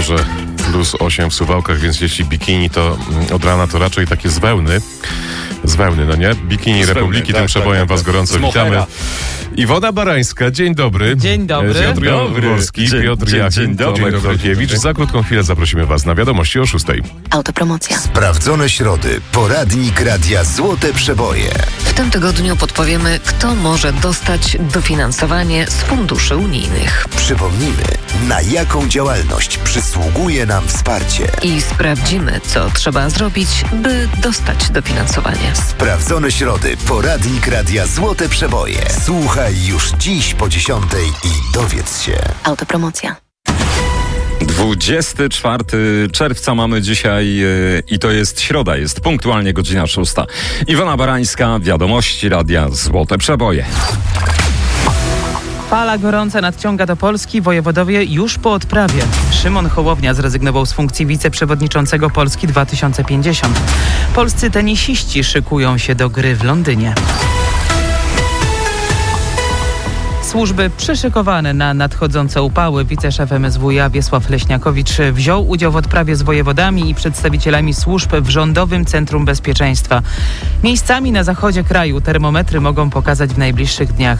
że +8 w Suwałkach, więc jeśli bikini, to od rana to raczej takie z wełny, no nie? Bikini Republiki, tym przebojem was gorąco witamy. Iwona Barańska, dzień dobry. Dzień dobry. Piotr Jaworski, Piotr Jachim, Tomek Wojtkiewicz. Za krótką chwilę zaprosimy was na wiadomości o 6:00. Autopromocja. Sprawdzone środy. Poradnik Radia Złote Przeboje. W tym tygodniu podpowiemy, kto może dostać dofinansowanie z funduszy unijnych. Przypomnimy, na jaką działalność przysługuje nam wsparcie. I sprawdzimy, co trzeba zrobić, by dostać dofinansowanie. Sprawdzone środy. Poradnik Radia Złote Przeboje. Słuchaj już dziś po 10:00 i dowiedz się. Autopromocja. 24 czerwca mamy dzisiaj i to jest środa, jest punktualnie godzina 6:00. Iwona Barańska, wiadomości Radia Złote Przeboje. Fala gorąca nadciąga do Polski, wojewodowie już po odprawie. Szymon Hołownia zrezygnował z funkcji wiceprzewodniczącego Polski 2050. Polscy tenisiści szykują się do gry w Londynie. Służby przyszykowane na nadchodzące upały. Wiceszef MSWiA Wiesław Leśniakowicz wziął udział w odprawie z wojewodami i przedstawicielami służb w Rządowym Centrum Bezpieczeństwa. Miejscami na zachodzie kraju termometry mogą pokazać w najbliższych dniach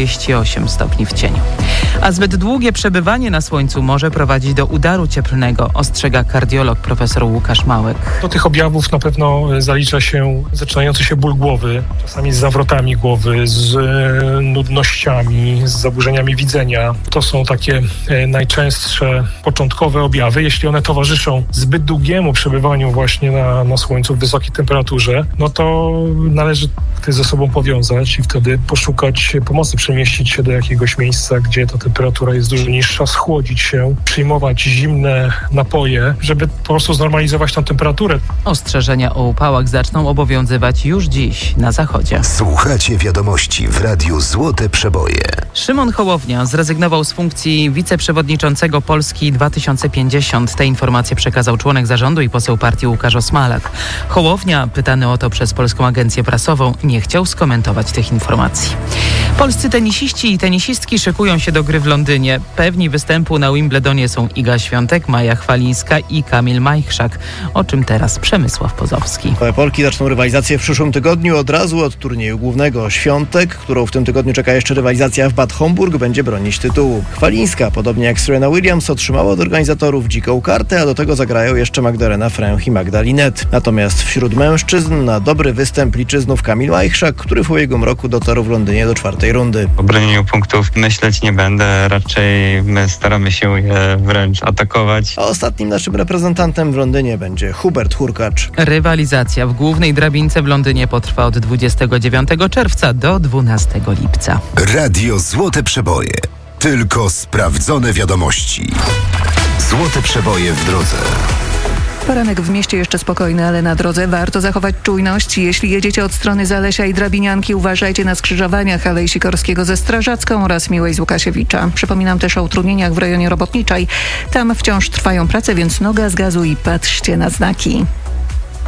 38 stopni w cieniu. A zbyt długie przebywanie na słońcu może prowadzić do udaru cieplnego, ostrzega kardiolog profesor Łukasz Małek. Do tych objawów na pewno zalicza się zaczynający się ból głowy, czasami z zawrotami głowy, z nudnościami, z zaburzeniami widzenia. To są takie najczęstsze początkowe objawy. Jeśli one towarzyszą zbyt długiemu przebywaniu właśnie na słońcu w wysokiej temperaturze, no to należy to ze sobą powiązać i wtedy poszukać pomocy, przemieścić się do jakiegoś miejsca, gdzie ta temperatura jest dużo niższa, schłodzić się, przyjmować zimne napoje, żeby po prostu znormalizować tą temperaturę. Ostrzeżenia o upałach zaczną obowiązywać już dziś na zachodzie. Słuchacie wiadomości w Radiu Złote Przeboje. Szymon Hołownia zrezygnował z funkcji wiceprzewodniczącego Polski 2050. Te informacje przekazał członek zarządu i poseł partii Łukasz Osmalak. Hołownia, pytany o to przez Polską Agencję Prasową, nie chciał skomentować tych informacji. Polscy tenisiści i tenisistki szykują się do gry w Londynie. Pewni występu na Wimbledonie są Iga Świątek, Maja Chwalińska i Kamil Majchrzak. O czym teraz Przemysław Pozowski. Polki zaczną rywalizację w przyszłym tygodniu od razu od turnieju głównego. Świątek, którą w tym tygodniu czeka jeszcze rywalizacja w Bad Homburg, będzie bronić tytułu. Chwalińska, podobnie jak Serena Williams, otrzymała od organizatorów dziką kartę, a do tego zagrają jeszcze Magdalena Fręch i Magda Linette. Natomiast wśród mężczyzn na dobry występ liczy znów Kamil Majchrzak, który w ubiegłym roku dotarł w Londynie do 4. rundy. O bronieniu punktów myśleć nie będę, raczej my staramy się je wręcz atakować. A ostatnim naszym reprezentantem w Londynie będzie Hubert Hurkacz. Rywalizacja w głównej drabince w Londynie potrwa od 29 czerwca do 12 lipca. Radio Złote Przeboje. Tylko sprawdzone wiadomości. Złote Przeboje w drodze. Poranek w mieście jeszcze spokojny, ale na drodze warto zachować czujność. Jeśli jedziecie od strony Zalesia i Drabinianki, uważajcie na skrzyżowaniach Alei Sikorskiego ze Strażacką oraz Miłej z Łukasiewicza. Przypominam też o utrudnieniach w rejonie Robotniczej. Tam wciąż trwają prace, więc noga z gazu i patrzcie na znaki.